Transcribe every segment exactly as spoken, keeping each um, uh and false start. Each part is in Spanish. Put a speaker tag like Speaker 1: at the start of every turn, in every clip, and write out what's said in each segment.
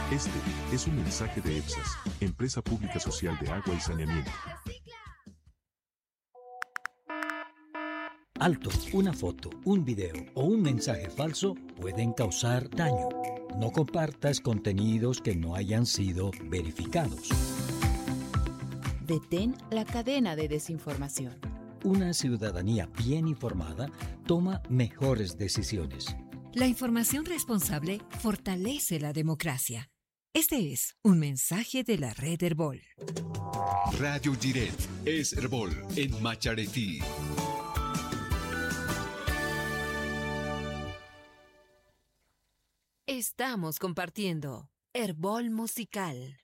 Speaker 1: Este es un mensaje de EPSAS, Empresa Pública Social de Agua y Saneamiento.
Speaker 2: Alto, una foto, un video o un mensaje falso pueden causar daño. No compartas contenidos que no hayan sido verificados.
Speaker 3: Detén la cadena de desinformación.
Speaker 2: Una ciudadanía bien informada toma mejores decisiones.
Speaker 4: La información responsable fortalece la democracia. Este es un mensaje de la red Herbol.
Speaker 5: Radio Direct es Herbol en Macharetí.
Speaker 4: Estamos compartiendo Herbol Musical.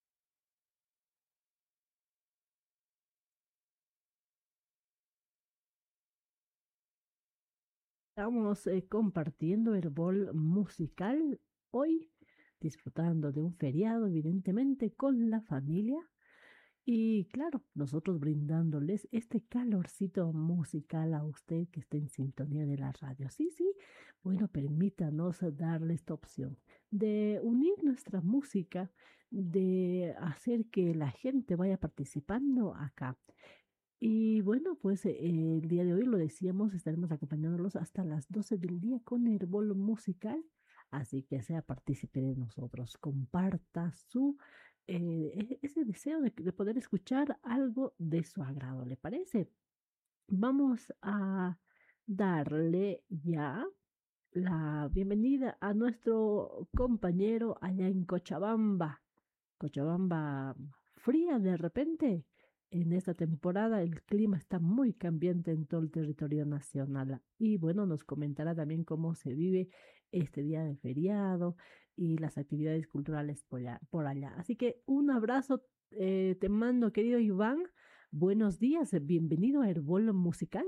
Speaker 6: Estamos eh, compartiendo Herbol Musical hoy, disfrutando de un feriado, evidentemente, con la familia. Y claro, nosotros brindándoles este calorcito musical a usted que está en sintonía de la radio. Sí, sí, bueno, permítanos darle esta opción de unir nuestra música, de hacer que la gente vaya participando acá. Y bueno, pues eh, el día de hoy lo decíamos, estaremos acompañándolos hasta las doce del día con el bolo musical. Así que sea partícipe de nosotros, comparta su eh, e- ese deseo de, de poder escuchar algo de su agrado, ¿le parece? Vamos a darle ya la bienvenida a nuestro compañero allá en Cochabamba. Cochabamba fría de repente. En esta temporada el clima está muy cambiante en todo el territorio nacional. Y bueno, nos comentará también cómo se vive este día de feriado y las actividades culturales por allá. Por allá. Así que un abrazo eh, te mando, querido Iván. Buenos días, bienvenido a Herbol Musical.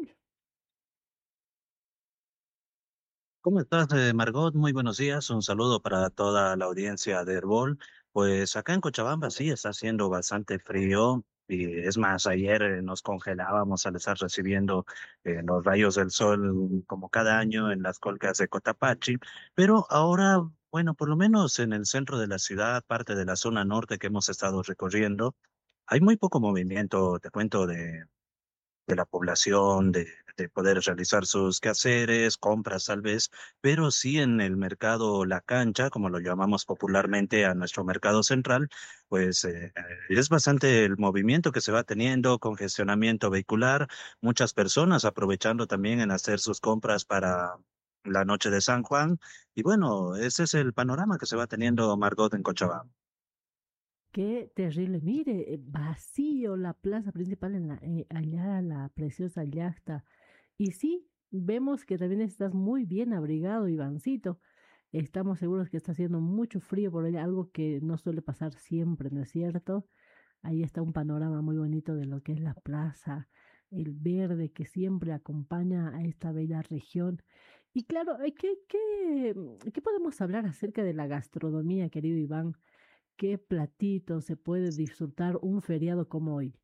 Speaker 7: ¿Cómo estás, eh, Margot? Muy buenos días. Un saludo para toda la audiencia de Herbol. Pues acá en Cochabamba sí está haciendo bastante frío. Y es más, ayer eh, nos congelábamos al estar recibiendo eh, los rayos del sol como cada año en las colcas de Cotapachi. Pero ahora, bueno, por lo menos en el centro de la ciudad, parte de la zona norte que hemos estado recorriendo, hay muy poco movimiento, te cuento, de de la población, de, de poder realizar sus quehaceres, compras tal vez, pero sí en el mercado La Cancha, como lo llamamos popularmente a nuestro mercado central, pues eh, eh, es bastante el movimiento que se va teniendo, congestionamiento vehicular, muchas personas aprovechando también en hacer sus compras para la noche de San Juan, y bueno, ese es el panorama que se va teniendo Margot en Cochabamba.
Speaker 6: Qué terrible, mire, eh, vacío la plaza principal en la, eh, allá, la preciosa yacta. Y sí, vemos que también estás muy bien abrigado, Ivancito. Estamos seguros que está haciendo mucho frío por allá, algo que no suele pasar siempre, ¿no es cierto? Ahí está un panorama muy bonito de lo que es la plaza, el verde que siempre acompaña a esta bella región. Y claro, eh, ¿qué, qué, mm, qué podemos hablar acerca de la gastronomía, querido Iván? ¿Qué platito se puede disfrutar un feriado como hoy?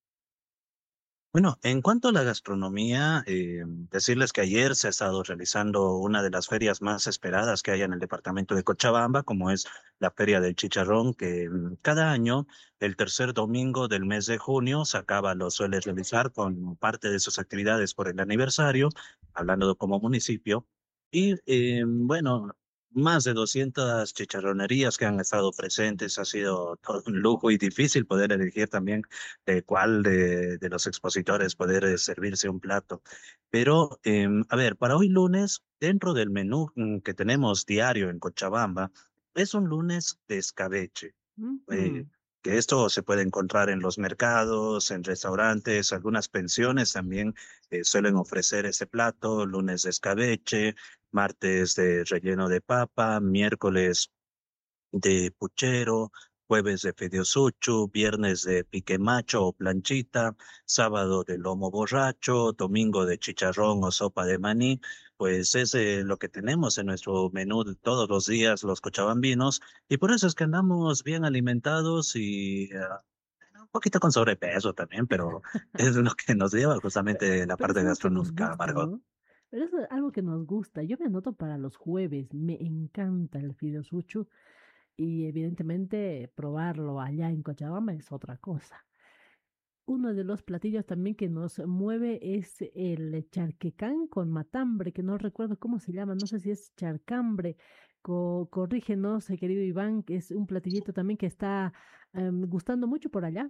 Speaker 7: Bueno, en cuanto a la gastronomía, eh, decirles que ayer se ha estado realizando una de las ferias más esperadas que hay en el departamento de Cochabamba, como es la Feria del Chicharrón, que mm, cada año, el tercer domingo del mes de junio, Sacaba lo suele realizar con parte de sus actividades por el aniversario, hablando de como municipio. Y eh, bueno, más de doscientas chicharronerías que han estado presentes, ha sido todo un lujo y difícil poder elegir también de cuál de, de los expositores poder eh, servirse un plato. Pero, eh, a ver, para hoy lunes, dentro del menú mm, que tenemos diario en Cochabamba, es un lunes de escabeche. Eh,
Speaker 6: Ujú.
Speaker 7: que esto se puede encontrar en los mercados, en restaurantes, algunas pensiones también eh, suelen ofrecer ese plato, lunes de escabeche, martes de relleno de papa, miércoles de puchero, jueves de fideusucho, viernes de pique macho o planchita, sábado de lomo borracho, domingo de chicharrón o sopa de maní, pues es eh, lo que tenemos en nuestro menú de todos los días los cochabambinos y por eso es que andamos bien alimentados y eh, un poquito con sobrepeso también, pero es lo que nos lleva justamente la
Speaker 6: Pero es
Speaker 7: parte
Speaker 6: algo que nos
Speaker 7: gastronómica,
Speaker 6: gusta,
Speaker 7: Margot.
Speaker 6: ¿no? Pero es algo que nos gusta. Yo me anoto para los jueves. Me encanta el fideusucho. y evidentemente probarlo allá en Cochabamba es otra cosa. Uno de los platillos también que nos mueve es el charquecán con matambre, que no recuerdo cómo se llama, no sé si es charcambre. Co- corrígenos, eh, querido Iván, que es un platillito también que está em, gustando mucho por allá.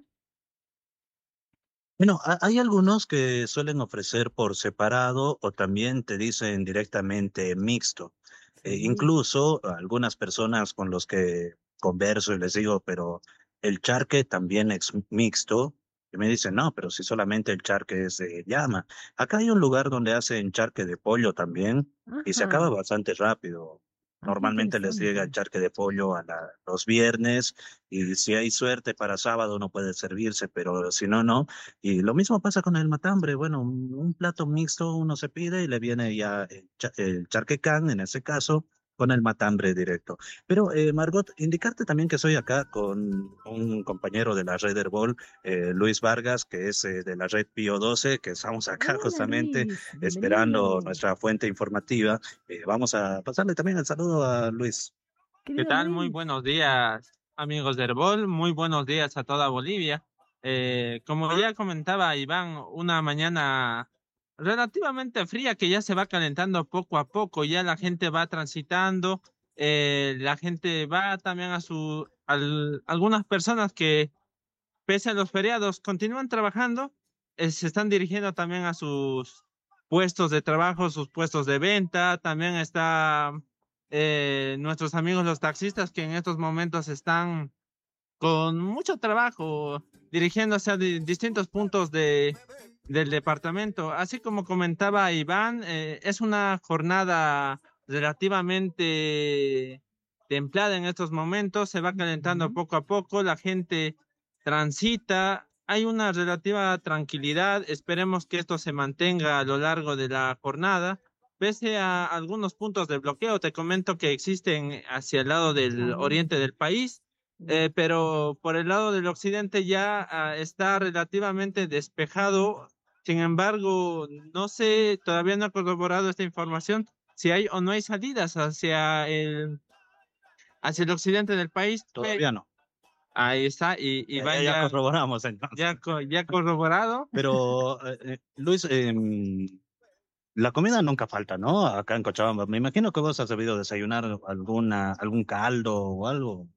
Speaker 7: Bueno, ha- hay algunos que suelen ofrecer por separado o también te dicen directamente mixto. Eh,
Speaker 6: Sí.
Speaker 7: incluso algunas personas con los que converso y les digo, pero el charque también es mixto. Y me dicen, no, pero si solamente el charque es de llama. Acá hay un lugar donde hacen charque de pollo también y se acaba
Speaker 6: Ajá,
Speaker 7: bastante rápido.
Speaker 6: ah, qué
Speaker 7: Normalmente les llega el
Speaker 6: interesante.
Speaker 7: charque de pollo a la- los viernes y si hay suerte para sábado no puede servirse, pero si no, no. Y lo mismo pasa con el matambre. Bueno, un, un plato mixto uno se pide y le viene ya el, cha- el charquecán, en ese caso, con el matambre directo. Pero, eh, Margot, indicarte también que soy acá con un compañero de la red Herbol, eh, Luis Vargas, que es eh, de la red Pío doce, que estamos acá
Speaker 6: Hola
Speaker 7: justamente
Speaker 6: Luis,
Speaker 7: esperando
Speaker 6: bienvenido.
Speaker 7: nuestra fuente informativa. Eh, vamos a pasarle también el saludo a Luis.
Speaker 8: ¿Qué
Speaker 6: Querido
Speaker 8: tal? Muy
Speaker 6: Luis.
Speaker 8: buenos días, amigos de Herbol. Muy buenos días a toda Bolivia. Eh, como ya comentaba Iván, una mañana relativamente fría que ya se va calentando poco a poco. Ya la gente va transitando, eh, la gente va también a su, al- algunas personas que pese a los feriados continúan trabajando, eh, se están dirigiendo también a sus puestos de trabajo, sus puestos de venta. También está eh, nuestros amigos los taxistas que en estos momentos están con mucho trabajo dirigiéndose a di- distintos puntos de, del departamento. Así como comentaba Iván, eh, es una jornada relativamente templada en estos momentos, se va calentando
Speaker 6: Ujú.
Speaker 8: poco a poco, la gente transita, hay una relativa tranquilidad, esperemos que esto se mantenga a lo largo de la jornada. Pese a algunos puntos de bloqueo, te comento que existen hacia el lado del
Speaker 6: Ah,
Speaker 8: oriente del país, eh, pero por el lado del occidente ya ah, está relativamente despejado. Sin embargo, no sé, todavía no he corroborado esta información, si hay o no hay salidas hacia el, hacia el occidente del país. Pe-
Speaker 7: Todavía no.
Speaker 8: Ahí está, y
Speaker 7: Ya, ya,
Speaker 8: Iván
Speaker 7: ya
Speaker 8: ya,
Speaker 7: corroboramos entonces.
Speaker 8: ya, co- ya corroborado.
Speaker 7: Pero, eh, eh, Luis, em, la comida nunca falta, ¿no? Acá en Cochabamba. Me imagino que vos has debido desayunar alguna, algún caldo o algo.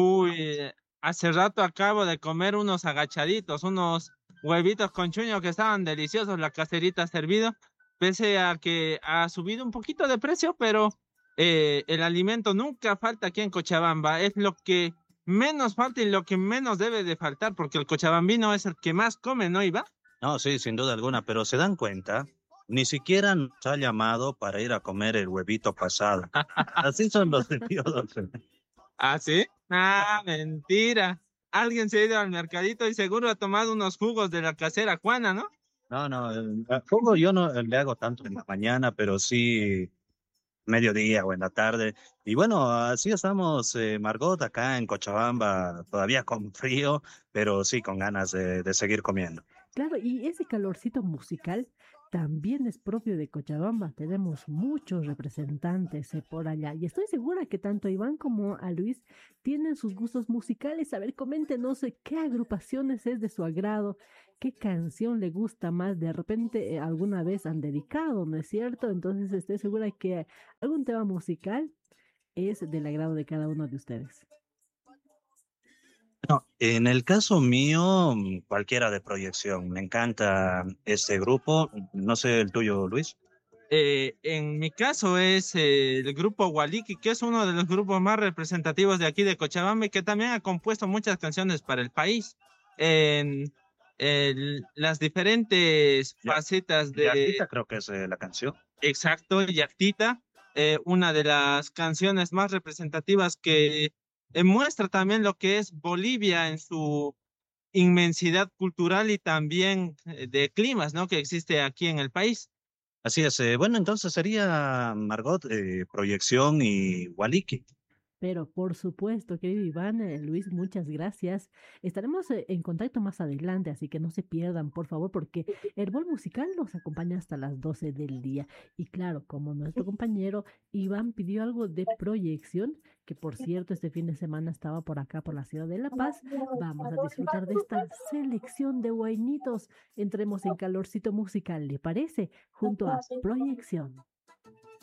Speaker 8: Uy, hace rato acabo de comer unos agachaditos, unos huevitos con chuño que estaban deliciosos, la caserita servido, pese a que ha subido un poquito de precio, pero eh, el alimento nunca falta aquí en Cochabamba, es lo que menos falta y lo que menos debe de faltar, porque el cochabambino es el que más come, ¿no, Iba?
Speaker 7: No, sí, sin duda alguna, pero se dan cuenta, ni siquiera nos ha llamado para ir a comer el huevito pasado. Así son los periodos.
Speaker 8: ¿Ah, sí? Ah, mentira. Alguien se ha ido al mercadito y seguro ha tomado unos jugos de la casera Juana, ¿no?
Speaker 7: No, no, el el jugo yo no le hago tanto en la mañana, pero sí mediodía o en la tarde. Y bueno, así estamos, eh, Margot, acá en Cochabamba, todavía con frío, pero sí con ganas de, de seguir comiendo.
Speaker 6: claro, y ese calorcito musical también es propio de Cochabamba. Tenemos muchos representantes eh, por allá y estoy segura que tanto a Iván como a Luis tienen sus gustos musicales. A ver, coméntenos eh, qué agrupaciones es de su agrado, qué canción le gusta más. De repente eh, alguna vez han dedicado, ¿no es cierto? Entonces estoy segura que algún tema musical es del agrado de cada uno de ustedes.
Speaker 7: No, en el caso mío, mm, cualquiera de proyección. Me encanta este grupo. No sé el tuyo, Luis.
Speaker 8: Eh, en mi caso es eh, el grupo Waliki, que es uno de los grupos más representativos de aquí de Cochabamba y que también ha compuesto muchas canciones para el país. En el- las diferentes
Speaker 7: Ya,
Speaker 8: facetas de
Speaker 7: Yaquita creo que es eh, la canción.
Speaker 8: Exacto, Yactita, eh, una de las canciones más representativas que eh, muestra también lo que es Bolivia en su inmensidad cultural y también eh, de climas, ¿no? Que existe aquí en el país.
Speaker 7: Así es. Eh, bueno, entonces sería Margot, eh, proyección y Waliki.
Speaker 6: Pero por supuesto, querido Iván, eh, Luis, muchas gracias. Estaremos eh, en contacto más adelante, así que no se pierdan, por favor, porque el bol musical nos acompaña hasta las doce del día. Y claro, como nuestro compañero Iván pidió algo de proyección, que por cierto este fin de semana estaba por acá, por la ciudad de La Paz, vamos a disfrutar de esta selección de guainitos. Entremos en calorcito musical, ¿le parece? Junto a proyección.